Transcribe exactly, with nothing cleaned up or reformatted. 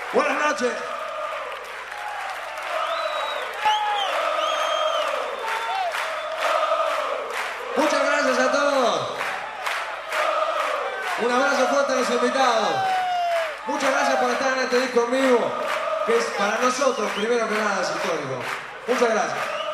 Buenas noches. Muchas gracias a todos. Un abrazo fuerte a los invitados. Muchas gracias por estar en este disco en vivo, que es para nosotros, primero que nada, es histórico. Muchas gracias.